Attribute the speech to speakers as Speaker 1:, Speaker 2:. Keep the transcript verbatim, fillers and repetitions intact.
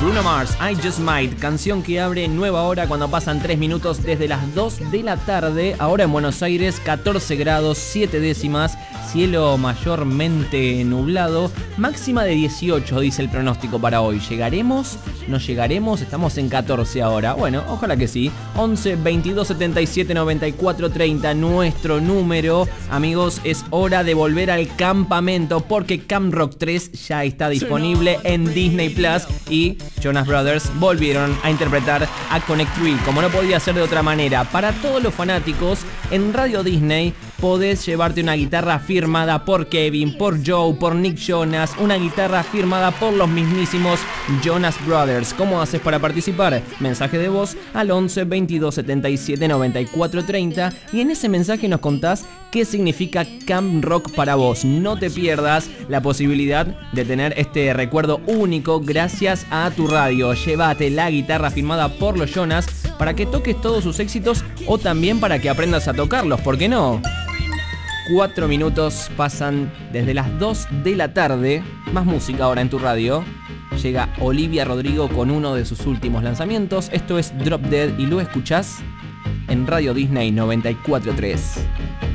Speaker 1: Bruno Mars, I Just Might, canción que abre nueva hora cuando pasan tres minutos desde las dos de la tarde. Ahora en Buenos Aires, catorce grados, siete décimas, cielo mayormente nublado, máxima de dieciocho, dice el pronóstico para hoy. ¿Llegaremos? ¿No llegaremos? Estamos en catorce ahora. Bueno, ojalá que sí. once, veintidós, setenta y siete, noventa y cuatro, treinta, nuestro número. Amigos, es hora de volver al campamento porque Camp Rock tres ya está disponible en Disney Plus y Jonas Brothers volvieron a interpretar a Connect tres, como no podía ser de otra manera. Para todos los fanáticos, en Radio Disney podés llevarte una guitarra firmada por Kevin, por Joe, por Nick Jonas, una guitarra firmada por los mismísimos Jonas Brothers. ¿Cómo haces para participar? Mensaje de voz al once, veintidós, setenta y siete, noventa y cuatro, treinta y en ese mensaje nos contás qué significa Camp Rock para vos. No te pierdas la posibilidad de tener este recuerdo único gracias a tu radio. Llévate la guitarra firmada por los Jonas para que toques todos sus éxitos o también para que aprendas a tocarlos, ¿por qué no? Cuatro minutos pasan desde las dos de la tarde. Más música ahora en tu radio. Llega Olivia Rodrigo con uno de sus últimos lanzamientos. Esto es Drop Dead y lo escuchás en Radio Disney noventa y cuatro punto tres.